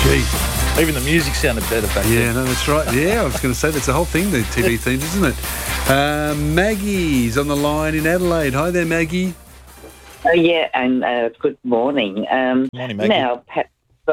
Gee. Even the music sounded better back Yeah, then. no, that's right. Yeah, I was going to say that's the whole thing, the TV themes, isn't it? Maggie's on the line in Adelaide. Hi there, Maggie. Yeah, and good morning. Morning, Maggie. Now, perhaps,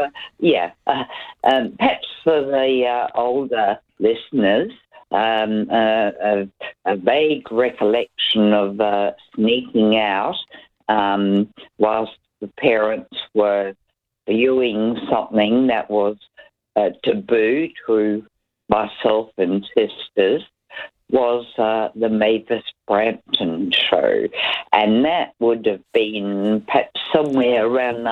perhaps for the older listeners, a vague recollection of sneaking out whilst the parents were viewing something that was taboo to myself and sisters was the Mavis Brampton show. And that would have been perhaps somewhere around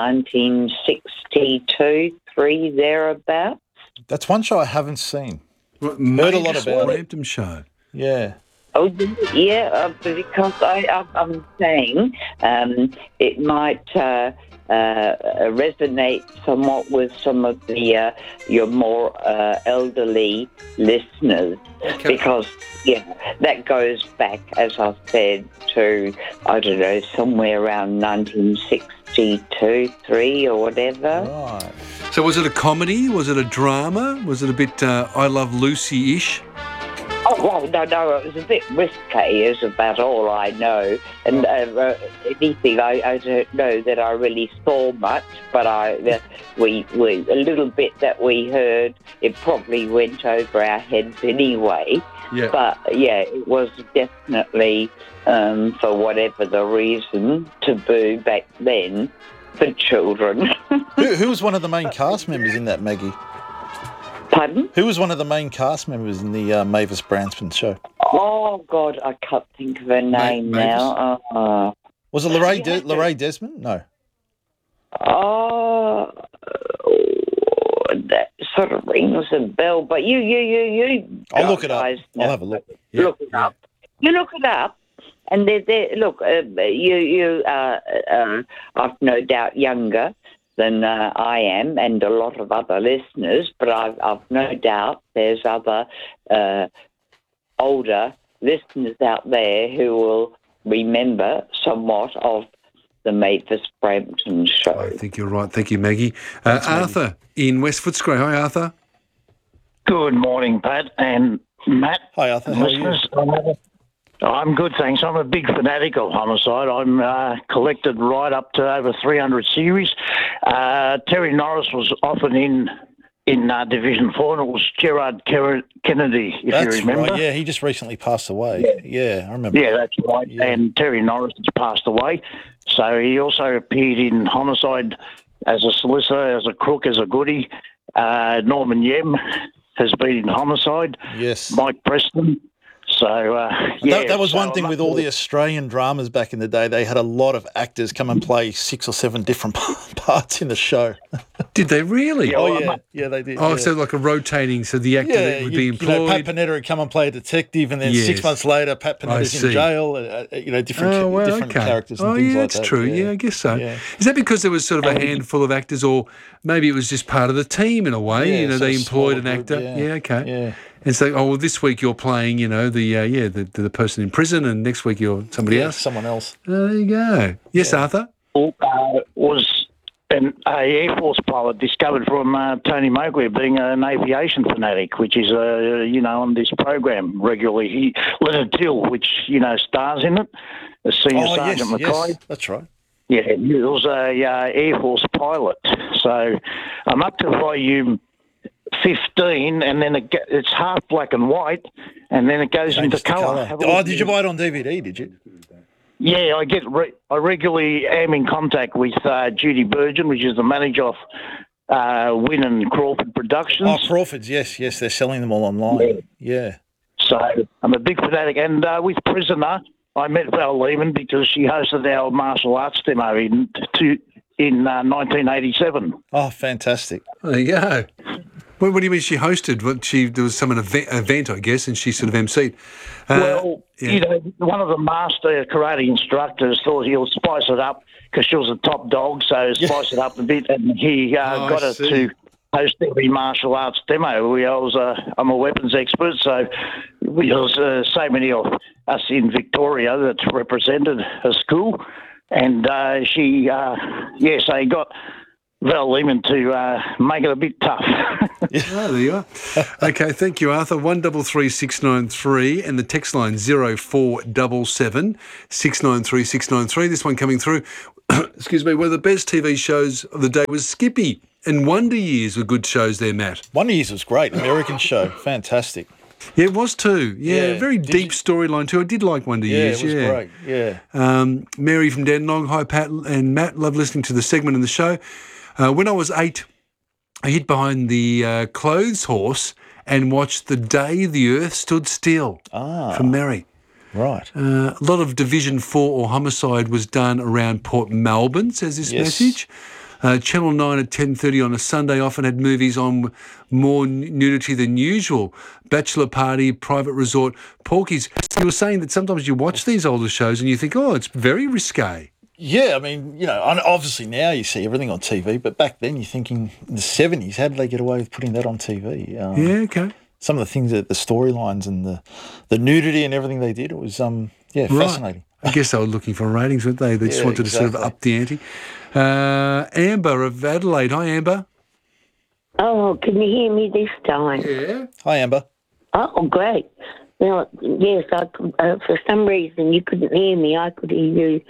1962, 3, thereabouts. That's one show I haven't seen. Heard a lot about it. Brampton show. Yeah. Oh, yeah, because I'm saying it might resonate somewhat with some of the your more elderly listeners, because that goes back, as I said, to I don't know, somewhere around 1962, 3 or whatever. Right. So was it a comedy? Was it a drama? Was it a bit I Love Lucy-ish? Oh, well, no, it was a bit risque, is about all I know. And anything, I don't know that I really saw much, but we a little bit that we heard, it probably went over our heads anyway. Yeah. But, yeah, it was definitely, for whatever the reason, taboo back then for children. Who was one of the main cast members in that, Maggie? Pardon? Who was one of the main cast members in the Mavis Brampton show? Oh, God, I can't think of her name now. Was it Lorraine Desmond? No. Oh, that sort of rings a bell. But you. I'll look it up. guys I'll have a look. Yeah. Look it up. You look it up, and they're look. You I've no doubt younger than I am, and a lot of other listeners. But I've no doubt there's other older listeners out there who will remember somewhat of the Mavis Brampton show. I think you're right. Thank you, Maggie. Arthur in West Footscray. Hi, Arthur. Good morning, Pat and Matt. Hi, Arthur. How are you? Listeners. I'm good, thanks. I'm a big fanatic of homicide. I'm collected right up to over 300 series. Terry Norris was often in Division 4, and it was Gerard Kennedy, if That's you remember. right. Yeah, he just recently passed away. Yeah, I remember. Yeah, that's right. Yeah. And Terry Norris has passed away. So he also appeared in Homicide as a solicitor, as a crook, as a goodie. Norman Yem has been in Homicide. Yes. Mike Preston. So, That was one thing with all the Australian dramas back in the day. They had a lot of actors come and play 6 or 7 different parts in the show. Did they really? Yeah, they did. Oh, yeah. so like a rotating, so the actor that would be employed. Pat Panetta would come and play a detective, and then Yes. 6 months later, Pat Panetta's in jail. Different characters and things like that's that. true. Yeah, I guess so. Yeah. Is that because there was sort of a handful of actors, or maybe it was just part of the team in a way? Yeah, They sort of employed an smaller actor. group, Yeah, okay. Yeah. And so, this week you're playing, the person in prison, and next week you're somebody else. Someone else. There you go. Yes, Arthur. was an Air Force pilot discovered from Tony Mowgli being an aviation fanatic, which is, on this program regularly. Leonard Till, which, stars in it, as Senior Sergeant McCoy. Yes, that's right. Yeah, he was a Air Force pilot. So I'm up to volume 15, and then it's half black and white, and then it goes into colour. Did you buy it on DVD, did you? Yeah, I regularly am in contact with Judy Burgeon, which is the manager of Wynn and Crawford Productions. Oh, Crawford's, yes, they're selling them all online. Yeah. So I'm a big fanatic. And with Prisoner, I met Val Lehman because she hosted our martial arts demo in 1987. Oh, fantastic. There you go. What do you mean she hosted? There was some event, I guess, and she sort of emceed. One of the master karate instructors thought he'll spice it up because she was a top dog, so spice it up a bit, and he got her to host every martial arts demo. I'm a weapons expert, so there's so many of us in Victoria that's represented a school, and so he got Val Lehman to make it a bit tough. Oh, there you are. Okay, thank you, Arthur. 133693 and the text line 0477 693 693. This one coming through. Excuse me. One of the best TV shows of the day was Skippy, and Wonder Years were good shows there, Matt. Wonder Years was great. American show. Fantastic. Yeah, it was too. Yeah, Yeah. very deep storyline too. I did like Wonder Years. It was great. Yeah. Mary from Dandenong. Hi, Pat and Matt. Love listening to the segment in the show. When I was 8, I hid behind the clothes horse and watched The Day the Earth Stood Still from Mary. Right. A lot of Division 4 or homicide was done around Port Melbourne, says this message. Channel 9 at 10:30 on a Sunday often had movies on more nudity than usual. Bachelor Party, Private Resort, Porky's. You were saying that sometimes you watch these older shows and you think, oh, it's very risque. Yeah, I mean, you know, obviously now you see everything on TV, but back then you're thinking in the 70s, how did they get away with putting that on TV? Yeah, okay. Some of the things, that the storylines and the nudity and everything they did, it was, fascinating. I guess they were looking for ratings, weren't they? They just wanted to sort of up the ante. Amber of Adelaide. Hi, Amber. Oh, can you hear me this time? Yeah. Hi, Amber. Oh, great. Well, yes, I could, for some reason you couldn't hear me. I could hear you.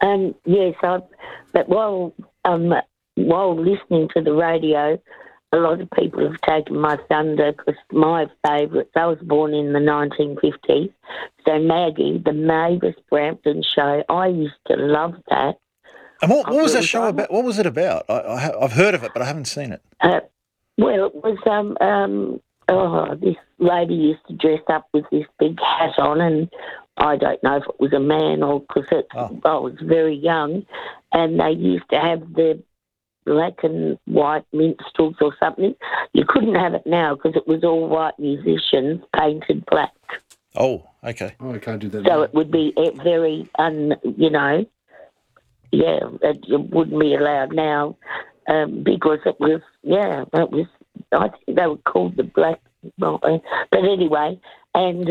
But while listening to the radio, a lot of people have taken my thunder because my favourites, I was born in the 1950s, so Maggie, the Mavis Brampton show, I used to love that. And what was that show about? What was it about? I've heard of it, but I haven't seen it. Well, it was, this lady used to dress up with this big hat on, and I don't know if it was a man or because I was very young, and they used to have the black and white minstrels or something. You couldn't have it now because it was all white musicians painted black. Oh, okay. Oh, I can't do that. So it would be very, it wouldn't be allowed now because it was, I think they were called the black, but anyway, and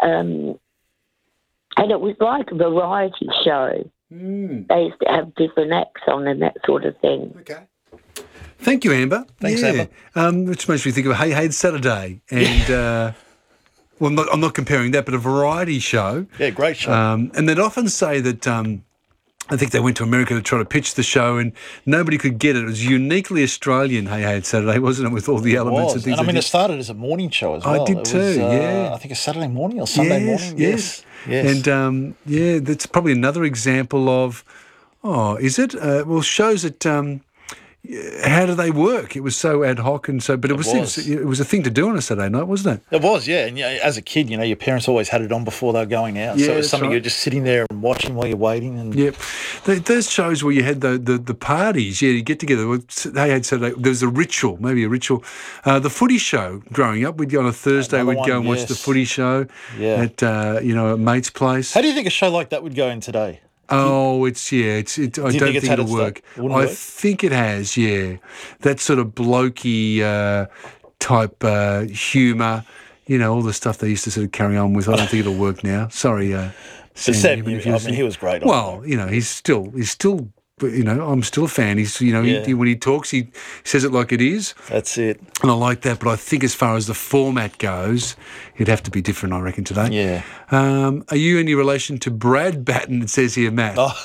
it was like a variety show. They used to have different acts on and that sort of thing. Okay. Thank you, Amber. Thanks, Amber. Which makes me think of Hey Hey Saturday. And, I'm not comparing that, but a variety show. Yeah, great show. And they'd often say that I think they went to America to try to pitch the show and nobody could get it. It was uniquely Australian, Hey Hey Saturday, wasn't it, with all the elements and things. And I mean, it started as a morning show as well. I did too, yeah. I think a Saturday morning or Sunday morning. Yes. And, that's probably another example of, is it? Shows that... how do they work? It was so ad hoc and so, but it was a thing to do on a Saturday night, wasn't it? It was, yeah. And as a kid, your parents always had it on before they were going out. Yeah, so it was something right. you're just sitting there and watching while you're waiting. And yep. Those shows where you had the parties, you get together. They had Saturday. There was a ritual. The footy show growing up. We'd go on a Thursday. We'd go and watch the footy show at at mate's place. How do you think a show like that would go in today? Oh, I don't think it'll work. I think it has, yeah. That sort of blokey type humour, all the stuff they used to sort of carry on with. I don't think it'll work now. Sorry, Sam. He was great. Well, he's still. I'm still a fan. He's, when he talks, he says it like it is. That's it. And I like that. But I think as far as the format goes, it'd have to be different, I reckon, today. Yeah. Are you any relation to Brad Batten, it says here, Matt? Oh,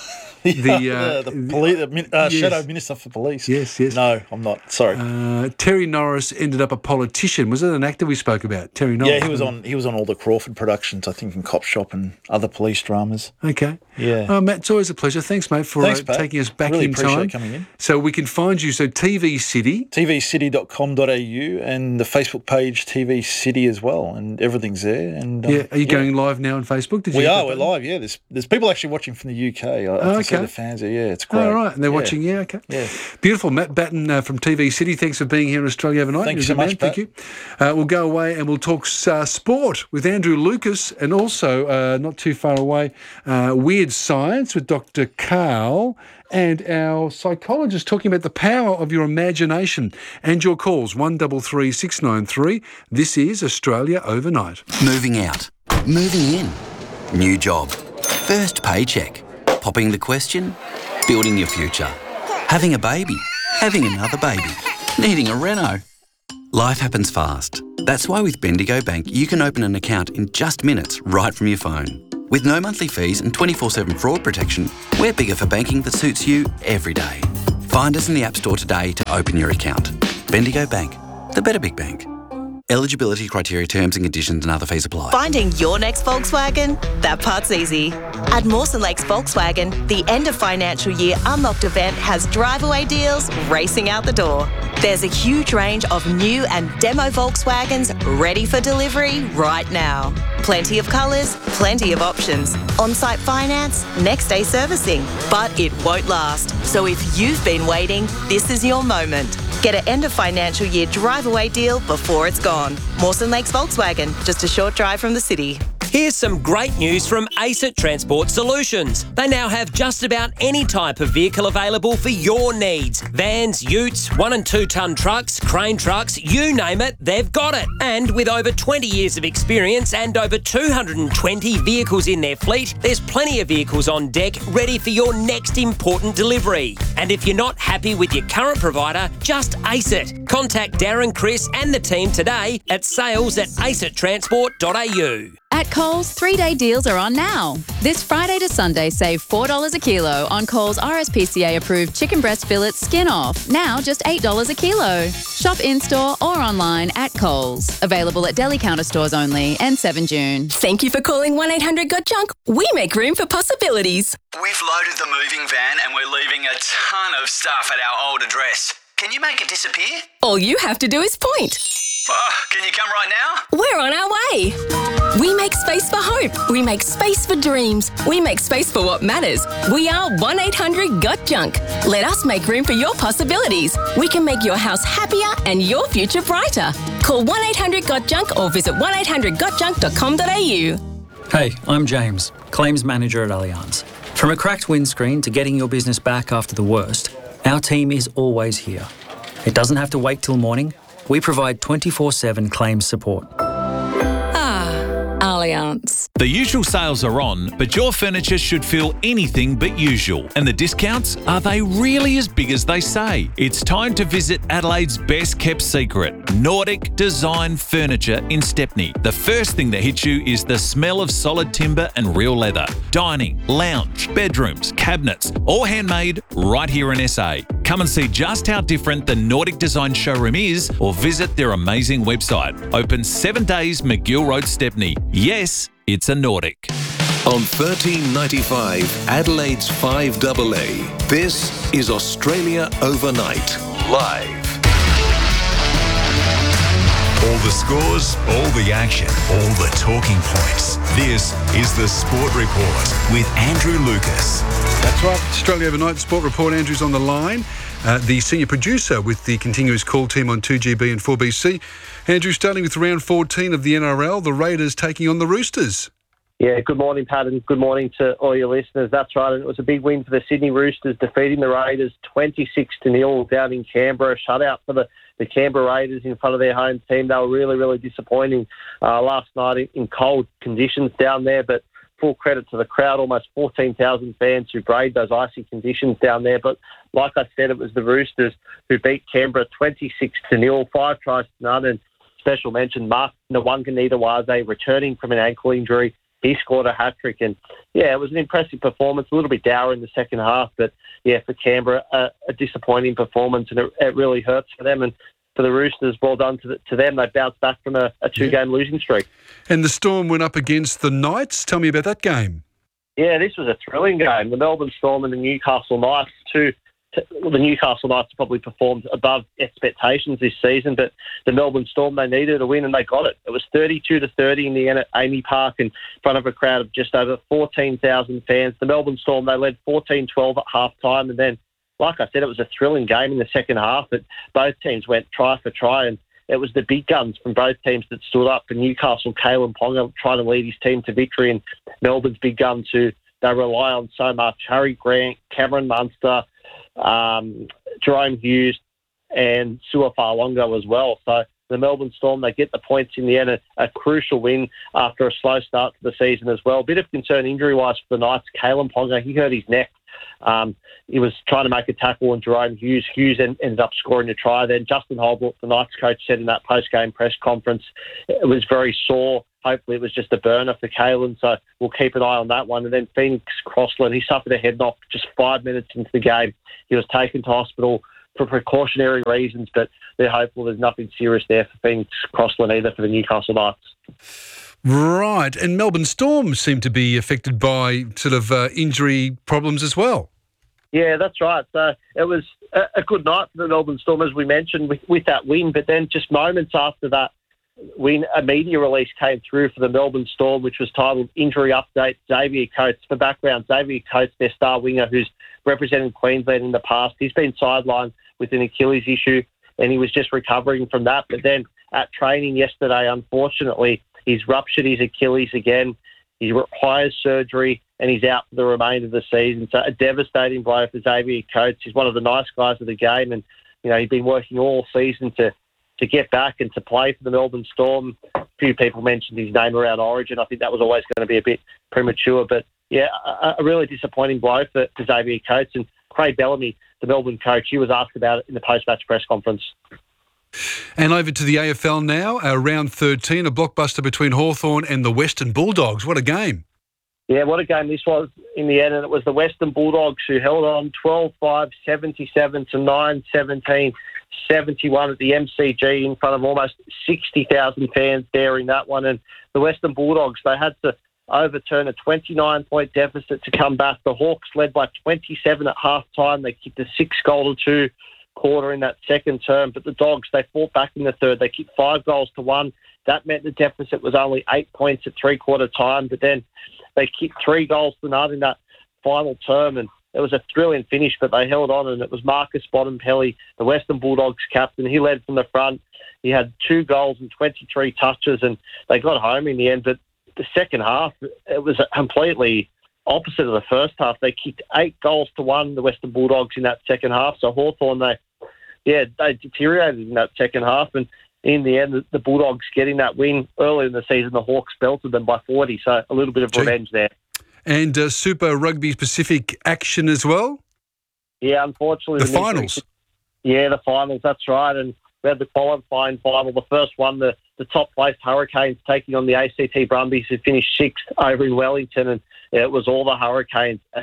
the Shadow Minister for Police. Yes. No, I'm not. Sorry. Terry Norris ended up a politician. Was it an actor we spoke about? Terry Norris. Yeah, he was on all the Crawford productions, I think, in Cop Shop and other police dramas. Okay. Yeah. Matt, it's always a pleasure. Thanks, mate, for taking us back really in time. Appreciate coming in. So we can find you. So TV City. tvcity.com.au and the Facebook page TV City as well, and everything's there. And are you going live now on Facebook? We're live. Yeah, there's people actually watching from the UK. I can see the fans are. Yeah, it's great. All right, and they're watching. Yeah, okay. Yeah, beautiful. Matt Batten from TV City. Thanks for being here in Australia overnight. Thank you so much, Pat. Thank you. We'll go away and we'll talk sport with Andrew Lucas, and also not too far away, Weird Science with Dr. Carl, and our psychologist talking about the power of your imagination. And your calls 133 693. This is Australia Overnight. Moving out, moving in, new job, first paycheck, popping the question, building your future, having a baby, having another baby, needing a reno. Life happens fast. That's why with Bendigo Bank, you can open an account in just minutes right from your phone. With no monthly fees and 24/7 fraud protection, we're bigger for banking that suits you every day. Find us in the App Store today to open your account. Bendigo Bank, the better big bank. Eligibility criteria, terms and conditions and other fees apply. Finding your next Volkswagen? That part's easy. At Mawson Lakes Volkswagen, the end of financial year Unlocked event has drive-away deals racing out the door. There's a huge range of new and demo Volkswagens ready for delivery right now. Plenty of colours, plenty of options. On-site finance, next-day servicing. But it won't last. So if you've been waiting, this is your moment. Get an end of financial year drive-away deal before it's gone. Mawson Lakes Volkswagen, just a short drive from the city. Here's some great news from ACET Transport Solutions. They now have just about any type of vehicle available for your needs. Vans, utes, 1 and 2 tonne trucks, crane trucks, you name it, they've got it. And with over 20 years of experience and over 220 vehicles in their fleet, there's plenty of vehicles on deck ready for your next important delivery. And if you're not happy with your current provider, just ace it. Contact Darren, Chris and the team today at sales@acettransport.au. At Coles, 3-day deals are on now. This Friday to Sunday, save $4 a kilo on Coles RSPCA-approved chicken breast fillets skin off, now just $8 a kilo. Shop in-store or online at Coles. Available at deli counter stores only, and 7 June. Thank you for calling 1-800-GOT-JUNK. We make room for possibilities. We've loaded the moving van and we're leaving a ton of stuff at our old address. Can you make it disappear? All you have to do is point. Can you come right now? We're on our way. We make space for hope. We make space for dreams. We make space for what matters. We are 1-800-GOT-JUNK. Let us make room for your possibilities. We can make your house happier and your future brighter. Call 1-800-GOT-JUNK or visit 1-800-GOTJUNK.com.au. Hey, I'm James, Claims Manager at Allianz. From a cracked windscreen to getting your business back after the worst, our team is always here. It doesn't have to wait till morning. We provide 24/7 claims support. Allianz. The usual sales are on, but your furniture should feel anything but usual. And the discounts, are they really as big as they say? It's time to visit Adelaide's best kept secret, Nordic Design Furniture in Stepney. The first thing that hits you is the smell of solid timber and real leather. Dining, lounge, bedrooms, cabinets, all handmade right here in SA. Come and see just how different the Nordic Design showroom is, or visit their amazing website. Open 7 days, McGill Road, Stepney. Yes, it's a Nordic. On 1395 Adelaide's 5AA, this is Australia Overnight, live. All the scores, all the action, all the talking points. This is the Sport Report with Andrew Lucas. That's right. Australia Overnight Sport Report. Andrew's on the line, the senior producer with the continuous call team on 2GB and 4BC. Andrew, starting with round 14 of the NRL, the Raiders taking on the Roosters. Yeah, good morning, Pat, and good morning to all your listeners. That's right, and it was a big win for the Sydney Roosters, defeating the Raiders 26-0 down in Canberra. Shutout for the Canberra Raiders in front of their home team. They were really, really disappointing last night in cold conditions down there, but full credit to the crowd, almost 14,000 fans who braved those icy conditions down there. But like I said, it was the Roosters who beat Canberra 26-0, 5 tries to none, and special mention, Mark Nwanganita-Waze, returning from an ankle injury. He scored a hat-trick, and, yeah, it was an impressive performance, a little bit dour in the second half, but, yeah, for Canberra, a disappointing performance, and it really hurts for them. And for the Roosters, well done to them. They bounced back from a 2-game losing streak. And the Storm went up against the Knights. Tell me about that game. Yeah, this was a thrilling game. The Melbourne Storm and the Newcastle Knights, the Newcastle Knights probably performed above expectations this season, but the Melbourne Storm, they needed a win and they got it. It was 32-30 in the end at Amy Park in front of a crowd of just over 14,000 fans. The Melbourne Storm, they led 14-12 at half-time, and then, like I said, it was a thrilling game in the second half. But both teams went try for try, and it was the big guns from both teams that stood up. For Newcastle, Kalen Ponga trying to lead his team to victory, and Melbourne's big guns who they rely on so much. Harry Grant, Cameron Munster, Jerome Hughes and Sua Fa'alongo as well. So the Melbourne Storm, they get the points in the end, a crucial win after a slow start to the season as well. A bit of concern injury-wise for the Knights. Kalen Ponga, he hurt his neck He was trying to make a tackle on Jerome Hughes. Hughes ended up scoring a try. Then Justin Holbrook, the Knights coach, said in that post-game press conference it was very sore. Hopefully it was just a burner for Kalen, so we'll keep an eye on that one. And then Phoenix Crossland, he suffered a head knock just 5 minutes into the game. He was taken to hospital for precautionary reasons, but they're hopeful there's nothing serious there for Phoenix Crossland either for the Newcastle Knights. Right, and Melbourne Storm seem to be affected by sort of injury problems as well. Yeah, that's right. So it was a good night for the Melbourne Storm, as we mentioned, with that win. But then just moments after that win, a media release came through for the Melbourne Storm, which was titled Injury Update Xavier Coates. For background, Xavier Coates, their star winger who's represented Queensland in the past, he's been sidelined with an Achilles issue, and he was just recovering from that. But then at training yesterday, unfortunately, he's ruptured his Achilles again. He requires surgery, and he's out for the remainder of the season. So a devastating blow for Xavier Coates. He's one of the nice guys of the game, and he's been working all season to get back and to play for the Melbourne Storm. A few people mentioned his name around Origin. I think that was always going to be a bit premature, but yeah, a really disappointing blow for Xavier Coates. And Craig Bellamy, the Melbourne coach, he was asked about it in the post-match press conference. And over to the AFL now, round 13, a blockbuster between Hawthorn and the Western Bulldogs. What a game. Yeah, what a game this was in the end. And it was the Western Bulldogs who held on 12-5, 77 to 9-17, 71 at the MCG in front of almost 60,000 fans there in that one. And the Western Bulldogs, they had to overturn a 29-point deficit to come back. The Hawks led by 27 at half-time. They kicked a 6-2 quarter in that second term, but the Dogs, they fought back in the third. They kicked 5-1. That meant the deficit was only 8 points at three-quarter time, but then they kicked 3-0 in that final term, and it was a thrilling finish, but they held on, and it was Marcus Bontempelli, the Western Bulldogs captain. He led from the front. He had 2 goals and 23 touches, and they got home in the end, but the second half, it was completely opposite of the first half. They kicked 8-1, the Western Bulldogs, in that second half. So Hawthorn, they deteriorated in that second half. And in the end, the Bulldogs getting that win early in the season, the Hawks belted them by 40. So a little bit of revenge there. And Super Rugby Pacific action as well? Yeah, unfortunately. The finals. Yeah, the finals, that's right. And we had the qualifying final. The first one, the top-placed Hurricanes taking on the ACT Brumbies, who finished 6th over in Wellington. And it was all the Hurricanes, a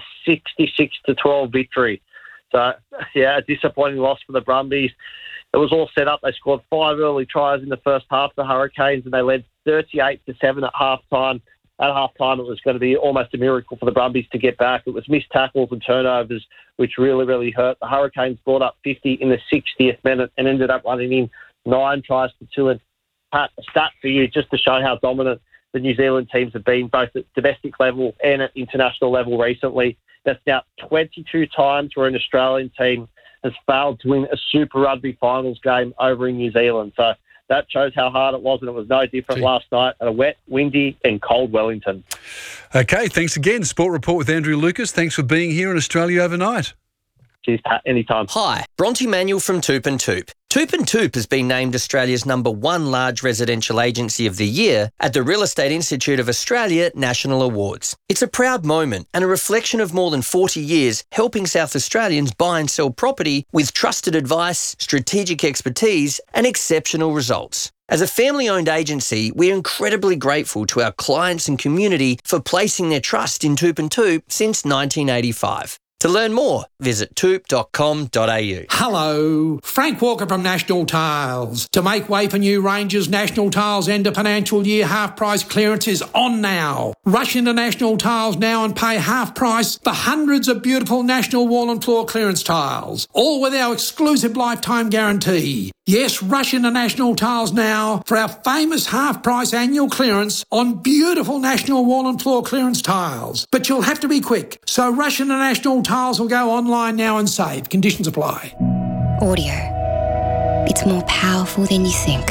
66-12 victory. So, yeah, a disappointing loss for the Brumbies. It was all set up. They scored 5 early tries in the first half, the Hurricanes, and they led 38-7 at half-time. At half-time, it was going to be almost a miracle for the Brumbies to get back. It was missed tackles and turnovers, which really, really hurt. The Hurricanes brought up 50 in the 60th minute and ended up running in 9 tries to 2. And Pat, a stat for you just to show how dominant the New Zealand teams have been, both at domestic level and at international level recently. That's now 22 times where an Australian team has failed to win a Super Rugby finals game over in New Zealand. So that shows how hard it was, and it was no different last night at a wet, windy and cold Wellington. Okay, thanks again. Sport Report with Andrew Lucas. Thanks for being here in Australia overnight. Cheers, Pat. Anytime. Hi, Bronte Manuel from Toop and Toop. Toop and Toop has been named Australia's #1 large residential agency of the year at the Real Estate Institute of Australia National Awards. It's a proud moment and a reflection of more than 40 years helping South Australians buy and sell property with trusted advice, strategic expertise and exceptional results. As a family-owned agency, we're incredibly grateful to our clients and community for placing their trust in Toop and Toop since 1985. To learn more, visit toop.com.au. Hello, Frank Walker from National Tiles. To make way for new ranges, National Tiles end of financial year half-price clearance is on now. Rush into National Tiles now and pay half price for hundreds of beautiful National Wall and Floor clearance tiles, all with our exclusive lifetime guarantee. Yes, rush into National Tiles now for our famous half-price annual clearance on beautiful National Wall and Floor clearance tiles. But you'll have to be quick, so rush into National Tiles will go online now and save. Conditions apply. Audio. It's more powerful than you think.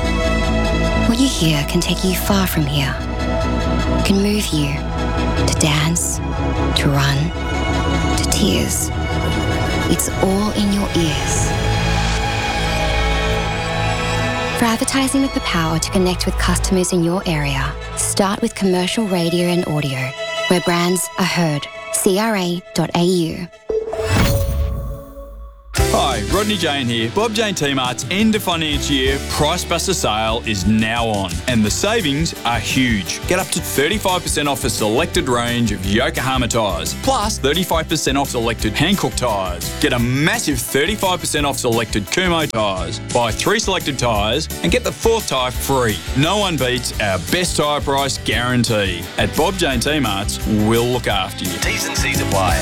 What you hear can take you far from here. Can move you to dance, to run, to tears. It's all in your ears. For advertising with the power to connect with customers in your area, start with commercial radio and audio, where brands are heard, cra.au. Hi, Rodney Jane here. Bob Jane T-Mart's end of financial year Price Buster sale is now on, and the savings are huge. Get up to 35% off a selected range of Yokohama tyres, plus 35% off selected Hankook tyres. Get a massive 35% off selected Kumho tyres. Buy 3 selected tyres and get the 4th tyre free. No one beats our best tyre price guarantee. At Bob Jane T-Mart's, we'll look after you. T's and C's apply.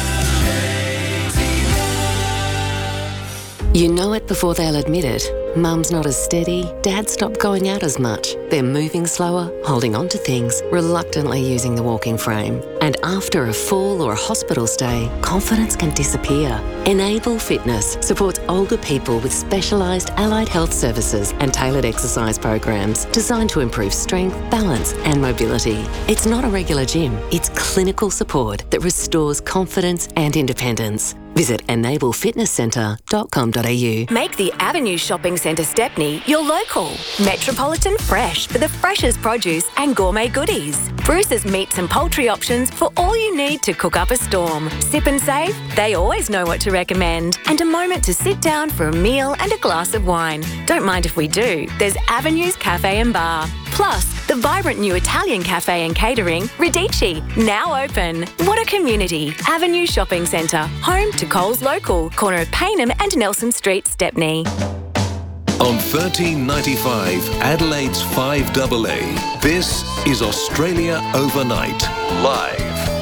You know it before they'll admit it. Mum's not as steady, Dad stopped going out as much. They're moving slower, holding on to things, reluctantly using the walking frame. And after a fall or a hospital stay, confidence can disappear. Enable Fitness supports older people with specialised allied health services and tailored exercise programs designed to improve strength, balance and mobility. It's not a regular gym, it's clinical support that restores confidence and independence. Visit enablefitnesscentre.com.au. Make the Avenue Shopping Centre Stepney your local. Metropolitan Fresh for the freshest produce and gourmet goodies. Bruce's meats and poultry options for all you need to cook up a storm. Sip and save, they always know what to recommend. And a moment to sit down for a meal and a glass of wine. Don't mind if we do. There's Avenue's Cafe and Bar. Plus, the vibrant new Italian cafe and catering, Radici, now open. What a community. Avenue Shopping Centre, home to Coles Local, corner of Paynham and Nelson Street, Stepney. On 1395 Adelaide's 5AA, this is Australia Overnight, live.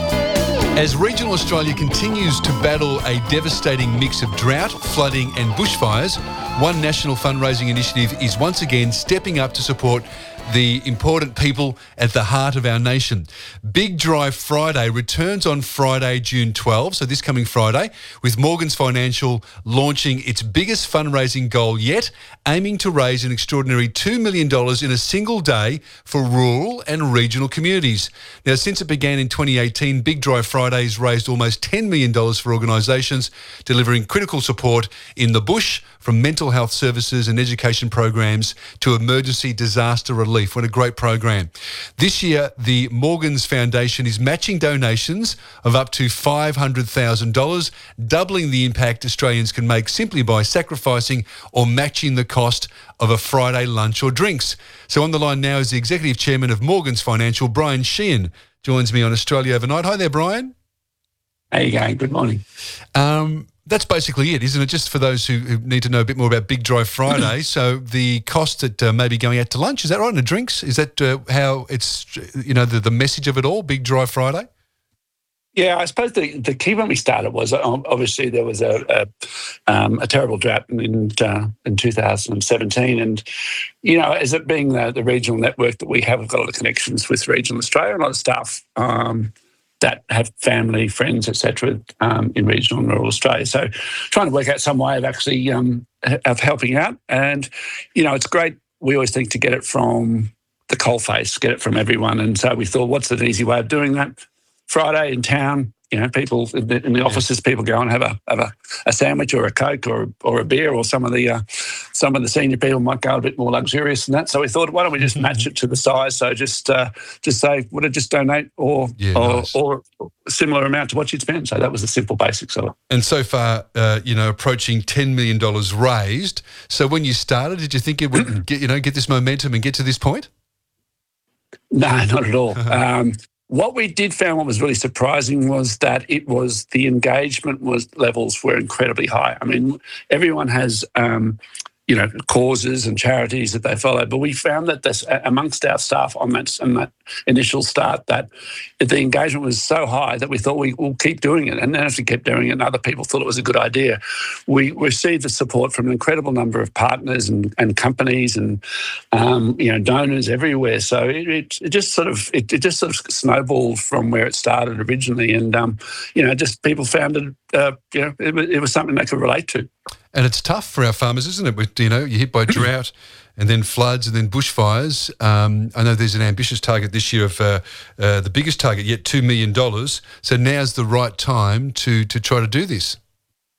As regional Australia continues to battle a devastating mix of drought, flooding and bushfires, one national fundraising initiative is once again stepping up to support the important people at the heart of our nation. Big Drive Friday returns on Friday, June 12, so this coming Friday, with Morgans Financial launching its biggest fundraising goal yet, aiming to raise an extraordinary $2 million in a single day for rural and regional communities. Now, since it began in 2018, Big Drive Fridays raised almost $10 million for organisations delivering critical support in the bush, from mental health services and education programs to emergency disaster relief. What a great program. This year, the Morgans Foundation is matching donations of up to $500,000, doubling the impact Australians can make simply by sacrificing or matching the cost of a Friday lunch or drinks. So on the line now is the Executive Chairman of Morgans Financial, Brian Sheehan, joins me on Australia Overnight. Hi there, Brian. How you going? Good morning. That's basically it, isn't it? Just for those who need to know a bit more about Big Drive Friday. So the cost that may be going out to lunch, is that right? And the drinks? Is that how it's, the message of it all, Big Drive Friday? Yeah, I suppose the key when we started was obviously there was a terrible drought in 2017, and as it being the regional network that we have, we've got a lot of connections with regional Australia, a lot of staff that have family, friends, etc. In regional and rural Australia. So trying to work out some way of actually of helping out, and it's great. We always think to get it from the coalface, get it from everyone, and so we thought, what's an easy way of doing that? Friday in town, people in the offices, people go and have a sandwich or a Coke or a beer, or some of the senior people might go a bit more luxurious than that. So we thought, why don't we just match it to the size? So just say, would it just donate or a similar amount to what you'd spend? So that was the simple basics of it. And so far, approaching $10 million raised. So when you started, did you think it would get this momentum and get to this point? No, not at all. What we did found, what was really surprising was that the engagement levels were incredibly high. I mean, everyone has, causes and charities that they follow, but we found that this, amongst our staff on that initial start, that the engagement was so high that we thought we'll keep doing it. And then as we kept doing it and other people thought it was a good idea, we received the support from an incredible number of partners and companies and donors everywhere. So it just sort of snowballed from where it started originally, and just people found it. It was something they could relate to. And it's tough for our farmers, isn't it? With, you're hit by drought and then floods and then bushfires. I know there's an ambitious target this year of the biggest target yet, $2 million. So now's the right time to try to do this.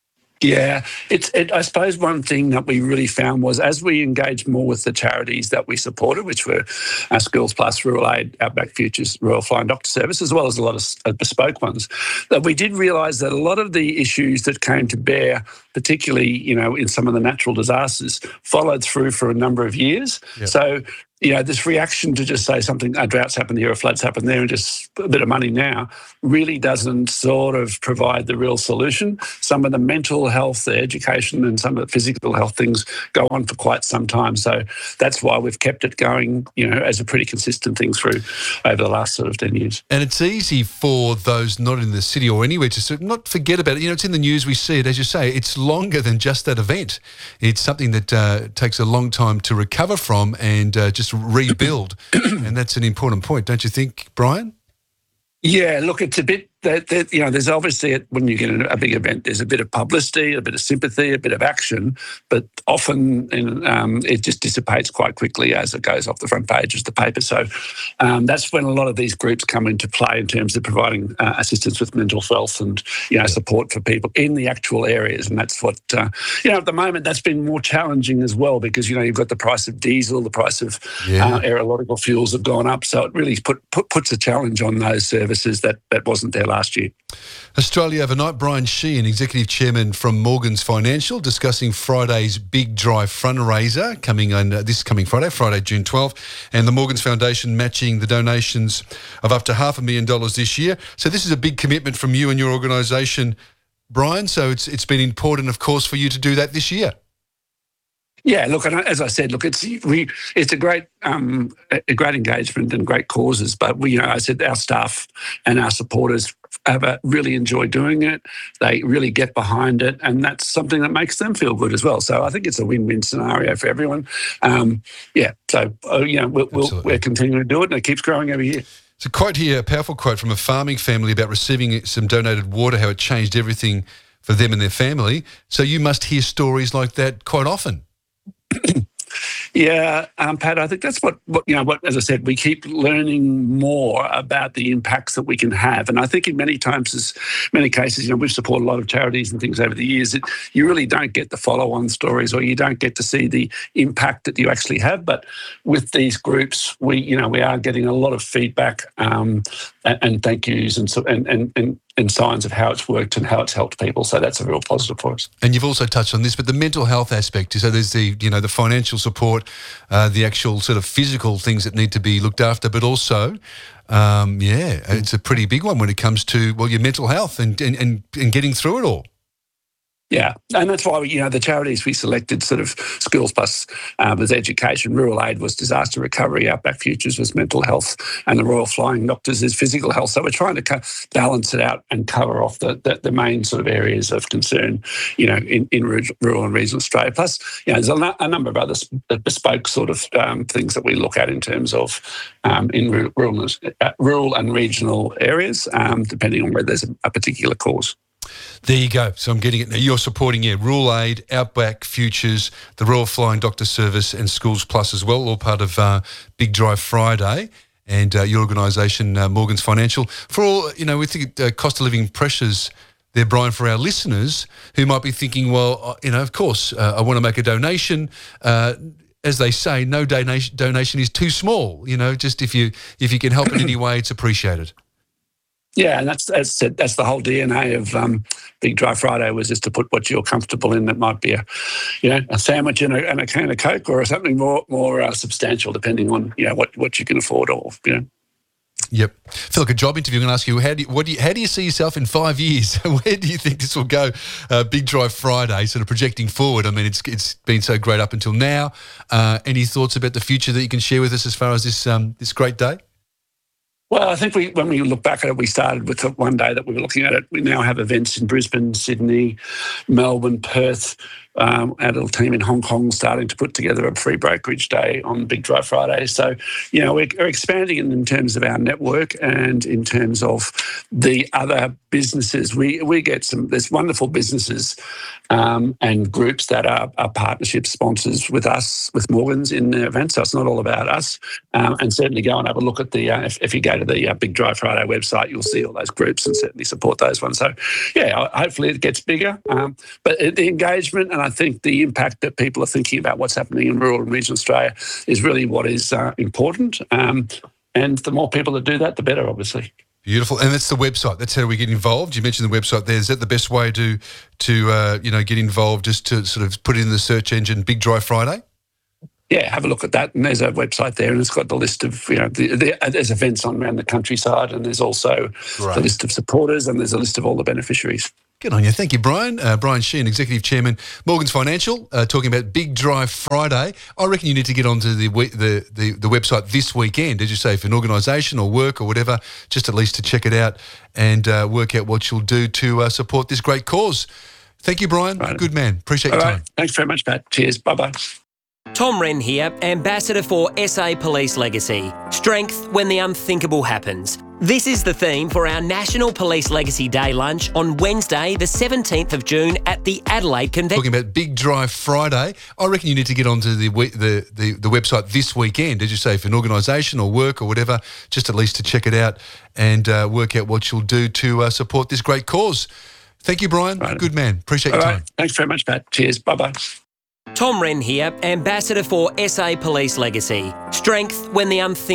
Yeah, I suppose one thing that we really found was as we engaged more with the charities that we supported, which were Schools Plus, Rural Aid, Outback Futures, Royal Flying Doctor Service, as well as a lot of bespoke ones, that we did realise that a lot of the issues that came to bear, particularly, in some of the natural disasters, followed through for a number of years. Yep. So, this reaction to just say something, a drought's happened here, a flood's happened there, and just a bit of money now, really doesn't sort of provide the real solution. Some of the mental health, the education, and some of the physical health things go on for quite some time. So that's why we've kept it going, as a pretty consistent thing through over the last sort of 10 years. And it's easy for those not in the city or anywhere to not forget about it. It's in the news, we see it, as you say, it's longer than just that event. It's something that takes a long time to recover from and just rebuild. And that's an important point, don't you think, Brian? Yeah, look, it's a bit that there's obviously, when you get a big event, there's a bit of publicity, a bit of sympathy, a bit of action, but often it just dissipates quite quickly as it goes off the front pages of the paper. So that's when a lot of these groups come into play in terms of providing assistance with mental health and support for people in the actual areas. And that's what at the moment that's been more challenging as well, because you've got the price of diesel, the price of aerological fuels have gone up, so it really puts a challenge on those services that wasn't there last year. Australia Overnight, Brian Sheehan, Executive Chairman from Morgans Financial, discussing Friday's Big Drive fundraiser coming on this coming Friday, June 12th, and the Morgans Foundation matching the donations of up to $500,000 this year. So this is a big commitment from you and your organisation, Brian, so it's been important, of course, for you to do that this year. Yeah, look, and as I said, look, it's a great engagement and great causes. But I said our staff and our supporters have really enjoyed doing it. They really get behind it, and that's something that makes them feel good as well. So I think it's a win-win scenario for everyone. So we're continuing to do it, and it keeps growing every year. It's a quote here, a powerful quote from a farming family about receiving some donated water, how it changed everything for them and their family. So you must hear stories like that quite often. Yeah, Pat, I think that's what, as I said, we keep learning more about the impacts that we can have. And I think in many cases, we've supported a lot of charities and things over the years, that you really don't get the follow-on stories, or you don't get to see the impact that you actually have. But with these groups, we are getting a lot of feedback and thank yous and signs of how it's worked and how it's helped people. So that's a real positive for us. And you've also touched on this, but the mental health aspect. So there's the financial support, the actual sort of physical things that need to be looked after, but also, it's a pretty big one when it comes to, your mental health and getting through it all. Yeah, and that's why the charities we selected, sort of Schools Plus was education, Rural Aid was disaster recovery, Outback Futures was mental health, and the Royal Flying Doctors is physical health. So we're trying to balance it out and cover off the main sort of areas of concern, in rural and regional Australia. Plus, there's a number of other bespoke sort of things that we look at in terms of in rural and regional areas, depending on where there's a particular cause. There you go. So I'm getting it now. You're supporting, Rural Aid, Outback Futures, the Royal Flying Doctor Service and Schools Plus as well, all part of Big Drive Friday, and your organisation, Morgans Financial. For all, we think cost of living pressures there, Brian, for our listeners who might be thinking, well, of course, I want to make a donation. As they say, no donation is too small. Just if you can help in any way, it's appreciated. Yeah, and that's the whole DNA of Big Drive Friday, was just to put what you're comfortable in. That might be a sandwich and a can of Coke, or something more substantial, depending on what you can afford, or Yep. I feel like a job interview. I'm going to ask you, how do you see yourself in 5 years? Where do you think this will go? Big Drive Friday, sort of projecting forward. I mean, it's been so great up until now. Any thoughts about the future that you can share with us as far as this great day? Well, I think when we look back at it, we started with one day that we were looking at it. We now have events in Brisbane, Sydney, Melbourne, Perth, our little team in Hong Kong starting to put together a free brokerage day on Big Dry Friday. So, we're expanding in terms of our network and in terms of the other businesses. We get there's wonderful businesses and groups that are partnership sponsors with us, with Morgans in the event. So it's not all about us. And certainly go and have a look at the, if you go to the Big Dry Friday website, you'll see all those groups and certainly support those ones. So, hopefully it gets bigger. But the engagement and I think the impact that people are thinking about what's happening in rural and regional Australia is really what is important. And the more people that do that, the better, obviously. Beautiful. And that's the website. That's how we get involved. You mentioned the website there. Is that the best way to get involved, just to sort of put in the search engine Big Dry Friday? Yeah, have a look at that. And there's a website there and it's got the list of, there's events on around the countryside and there's also the list of supporters and there's a list of all the beneficiaries. Good on you. Thank you, Brian. Brian Sheehan, Executive Chairman, Morgans Financial, talking about Big Dry Friday. I reckon you need to get onto the website this weekend, as you say, for an organisation or work or whatever, just at least to check it out and work out what you'll do to support this great cause. Thank you, Brian. Right. Good man. Appreciate your time. Thanks very much, Pat. Cheers. Bye-bye. Tom Wren here, Ambassador for SA Police Legacy. Strength when the unthinkable happens. This is the theme for our National Police Legacy Day lunch on Wednesday, the 17th of June at the Adelaide Convention. Talking about Big Dry Friday, I reckon you need to get onto the website this weekend, as you say, for an organisation or work or whatever, just at least to check it out and work out what you'll do to support this great cause. Thank you, Brian. Right. Good man. Appreciate your time. Thanks very much, Pat. Cheers. Bye-bye. Tom Wren here, Ambassador for SA Police Legacy. Strength when the unthinkable